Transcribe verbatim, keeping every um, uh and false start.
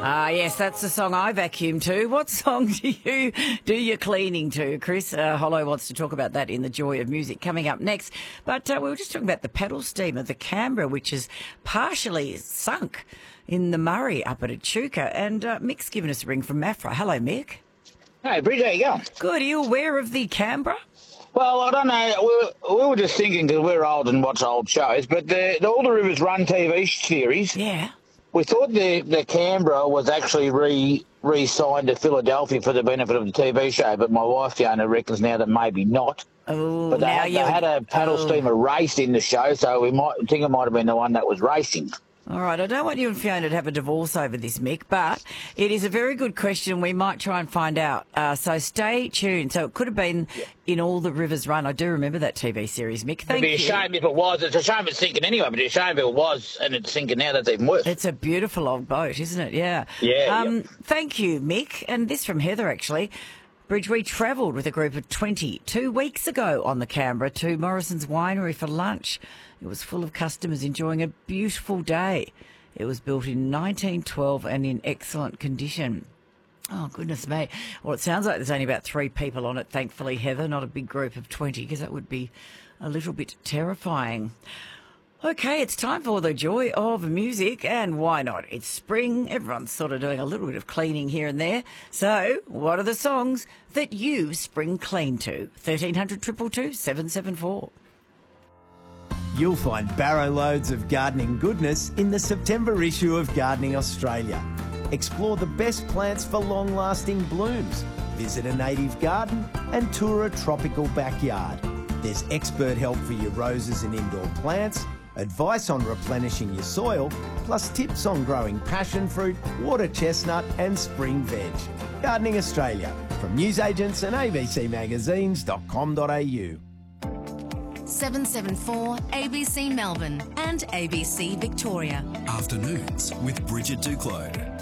Ah, yes, that's the song I vacuum to. What song do you do your cleaning to? Chris uh, Hollow wants to talk about that in The Joy of Music coming up next. But uh, we were just talking about the pedal steamer, the Canberra, which is partially sunk in the Murray up at Echuca. And uh, Mick's given us a ring from Maffra. Hello, Mick. Hey, Bridget, how you going? Good. Are you aware of the Canberra? Well, I don't know. We were, we were just thinking, because we're old and watch old shows, but the, the All the Rivers Run T V series, Yeah. we thought the, the Canberra was actually re, re-signed to Philadelphia for the benefit of the T V show, but my wife, Fiona, reckons now that maybe not. Oh, But they, now had, they you had a paddle oh. steamer race in the show, so we might think it might have been the one that was racing. All right, I don't want you and Fiona to have a divorce over this, Mick, but it is a very good question. We might try and find out. Uh, so stay tuned. So it could have been in All the Rivers Run. I do remember that T V series, Mick. Thank It'd be you. a shame if it was. It's a shame it's sinking anyway, but it's a shame if it was and it's sinking now. That's even worse. It's a beautiful old boat, isn't it? Yeah. Yeah, Um, yeah. Thank you, Mick. And this from Heather, actually. Bridge, we travelled with a group of twenty two weeks ago on the Canberra to Morrison's Winery for lunch. It was full of customers enjoying a beautiful day. It was built in nineteen twelve and in excellent condition. Oh, goodness me. Well, it sounds like there's only about three people on it, thankfully, Heather, not a big group of twenty, because that would be a little bit terrifying. Okay, it's time for the joy of music, and why not? It's spring. Everyone's sort of doing a little bit of cleaning here and there. So, what are the songs that you spring clean to? thirteen hundred, two two two, seven seven four. You'll find barrow loads of gardening goodness in the September issue of Gardening Australia. Explore the best plants for long-lasting blooms. Visit a native garden and tour a tropical backyard. There's expert help for your roses and indoor plants, advice on replenishing your soil, plus tips on growing passion fruit, water chestnut and spring veg. Gardening Australia, from newsagents and a b c magazines dot com dot a u. seven seven four A B C Melbourne and A B C Victoria. Afternoons with Bridget Duclos.